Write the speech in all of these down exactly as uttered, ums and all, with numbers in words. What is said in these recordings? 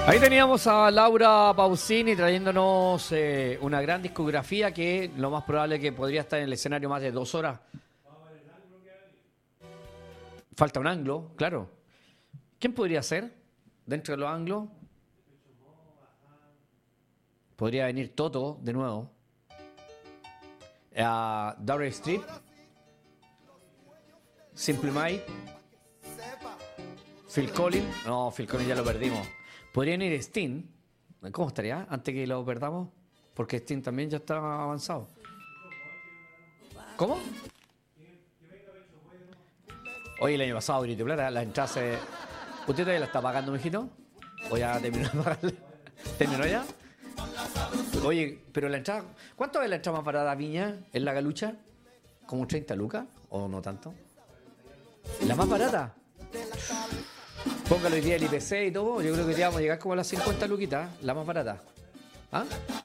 Ahí teníamos a Laura Pausini trayéndonos eh, una gran discografía que lo más probable es que podría estar en el escenario más de dos horas. Falta un anglo, claro. ¿Quién podría ser dentro de los anglos? Podría venir Toto de nuevo. Uh, Darryl Streep. Simple Minds. Phil Collins. No, Phil Collins ya lo perdimos. Podría venir Sting. ¿Cómo estaría? Antes que lo perdamos. Porque Sting también ya está avanzado. ¿Cómo? Oye, el año pasado, Grito Plata, las entradas se... ¿Usted todavía la está pagando, mijito? ¿O ya terminó de pagarla? ¿Terminó ya? Oye, pero la entrada... ¿Cuánto es la entrada más barata a Viña en la Galucha? ¿Como treinta lucas? ¿O no tanto? ¿La más barata? Póngalo hoy día el I P C y todo. Yo creo que hoy día vamos a llegar como a las cincuenta luquitas. La más barata. ¿Ah?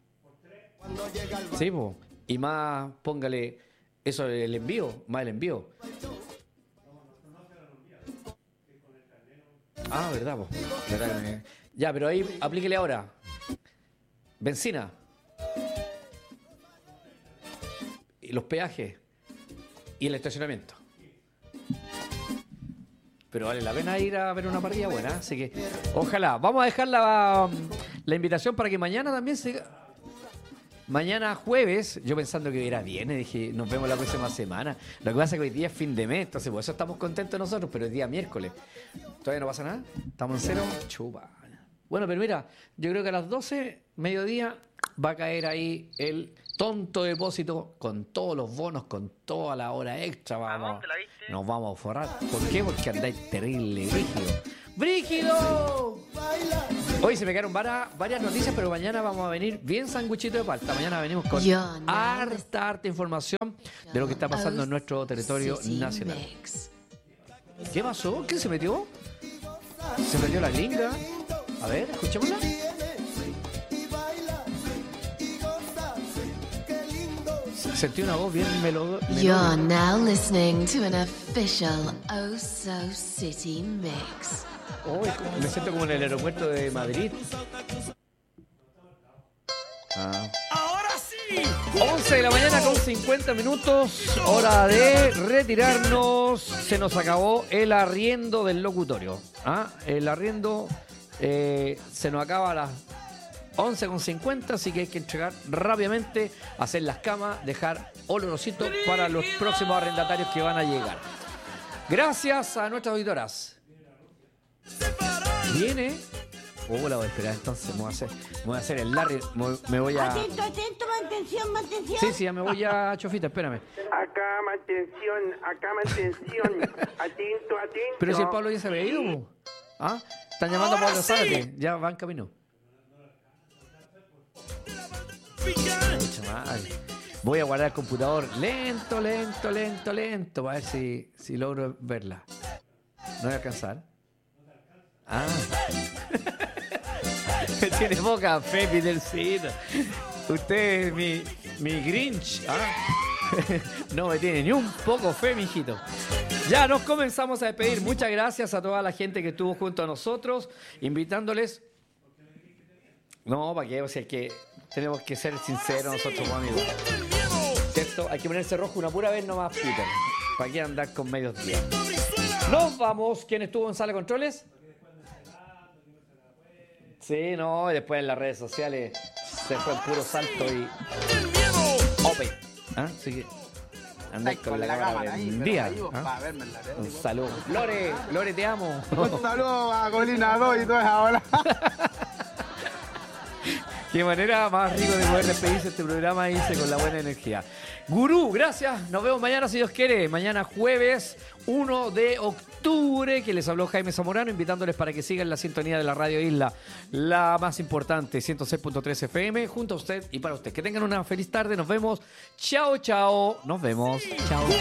Sí, pues. Y más, póngale eso, el envío. Más el envío. Ah, verdad, pues. Ya, pero ahí aplíquele ahora. Benzina. Y los peajes. Y el estacionamiento. Pero vale la pena ir a ver una parrilla buena, así que ojalá. Vamos a dejar la, la invitación para que mañana también se... Mañana jueves, yo pensando que era viernes, dije, nos vemos la próxima semana. Lo que pasa es que hoy día es fin de mes, entonces por eso estamos contentos nosotros, pero hoy día miércoles. ¿Todavía no pasa nada? ¿Estamos en cero? Chupa. Bueno, pero mira, yo creo que a las doce, mediodía, va a caer ahí el tonto depósito con todos los bonos, con toda la hora extra. Vamos, nos vamos a forrar. ¿Por qué? Porque andáis terrible, brígido. ¡Brígido! Hoy se me quedaron varias, varias noticias, pero mañana vamos a venir bien sanguchito de palta. Mañana venimos con harta, harta información de lo que está pasando en nuestro territorio nacional. ¿Qué pasó? ¿Quién se metió? ¿Se metió la gringa? A ver, escuchémosla. Sentí una voz bien melodiosa. You're now listening to an official Oh So City mix. Oh, me siento como en el aeropuerto de Madrid. Ah. ¡Ahora sí! once de la mañana con cincuenta minutos. Hora de retirarnos. Se nos acabó el arriendo del locutorio. ¿Ah? El arriendo eh, se nos acaba a las once con cincuenta, así que hay que entregar rápidamente, hacer las camas, dejar olorosito para los próximos arrendatarios que van a llegar. Gracias a nuestras auditoras. Viene. Oh, la voy a esperar entonces. Me voy a hacer, me voy a hacer el Larry. Me voy a. Atento, atento, mantención, mantención. Sí, sí, ya me voy a Chofita, espérame. Acá, mantención, acá, mantención. Atento, atento. Pero si el Pablo ya se había ido, ¿no? ¿Ah? Están llamando a Pablo Zárate. Ya va en camino. Voy a guardar el computador lento, lento, lento, lento. A ver si, si logro verla. ¿No voy a alcanzar? Ah. Tiene poca fe, Petercito. Usted es mi, mi Grinch. ¿Ah? No me tiene ni un poco fe, mijito. Ya nos comenzamos a despedir. Muchas gracias a toda la gente que estuvo junto a nosotros, invitándoles. No, para qué, o sea, que tenemos que ser sinceros nosotros, amigos. ¿Cierto? Hay que ponerse rojo una pura vez nomás, Peter. ¿Para qué andar con medios días? Nos vamos. ¿Quién estuvo en sala de controles? Sí, no, y después en las redes sociales se fue el puro salto y... Ope. ¿Ah? Así que... Andá con, con la, la cámara prendida. ¿Ah? Un saludo. Lore, Lore, te amo. Un saludo a Colina dos y toda esa ola. Qué manera más rico de poder despedirse este programa, hice con la buena energía. Gurú, gracias. Nos vemos mañana si Dios quiere. Mañana jueves uno de octubre, que les habló Jaime Zamorano, invitándoles para que sigan la sintonía de la Radio Isla, la más importante, ciento seis punto tres F M, junto a usted y para usted. Que tengan una feliz tarde. Nos vemos. Chao, chao. Nos vemos. Chao.